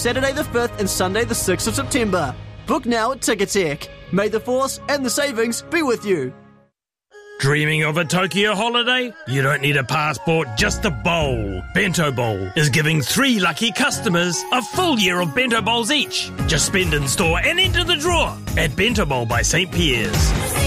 Saturday the 5th and Sunday the 6th of September. Book now at Ticketek. May the force and the savings be with you. Dreaming of a Tokyo holiday? You don't need a passport, just a bowl. Bento Bowl is giving 3 lucky customers a full year of Bento Bowls each. Just spend in store and enter the draw at Bento Bowl by St. Pierre's.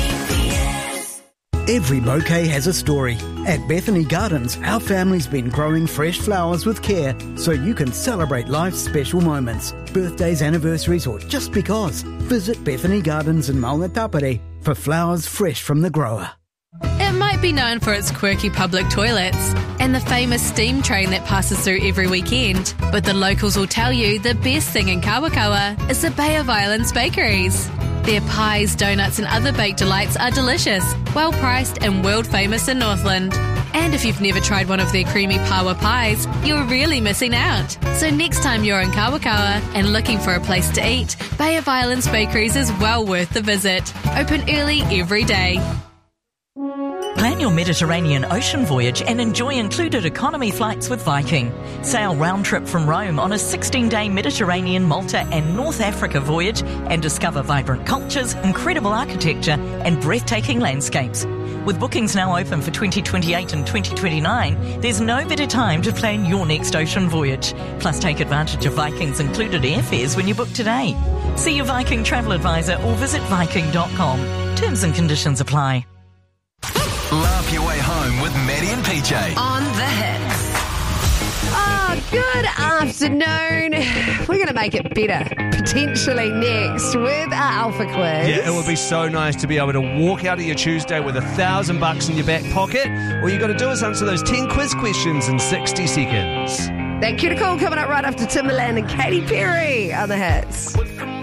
Every bouquet has a story. At Bethany Gardens, our family's been growing fresh flowers with care so you can celebrate life's special moments, birthdays, anniversaries, or just because. Visit Bethany Gardens in Maungatapere for flowers fresh from the grower. It might be known for its quirky public toilets and the famous steam train that passes through every weekend, but the locals will tell you the best thing in Kawakawa is the Bay of Islands bakeries. Their pies, donuts and other baked delights are delicious, well priced and world famous in Northland. And if you've never tried one of their creamy pawa pies, you're really missing out. So next time you're in Kawakawa and looking for a place to eat, Bay of Islands Bakeries is well worth the visit. Open early every day. Plan your Mediterranean ocean voyage and enjoy included economy flights with Viking. Sail round trip from Rome on a 16-day Mediterranean, Malta and North Africa voyage and discover vibrant cultures, incredible architecture and breathtaking landscapes. With bookings now open for 2028 and 2029, there's no better time to plan your next ocean voyage. Plus, take advantage of Viking's included airfares when you book today. See your Viking travel advisor or visit Viking.com. Terms and conditions apply. Laugh your way home with Maddie and PJ. On the Hits. Oh, good afternoon. We're going to make it better, potentially next, with our Alpha Quiz. Yeah, it would be so nice to be able to walk out of your Tuesday with $1,000 in your back pocket. All you got to do is answer those 10 quiz questions in 60 seconds. That cue to call coming up right after Timberland and Katy Perry on the Hits.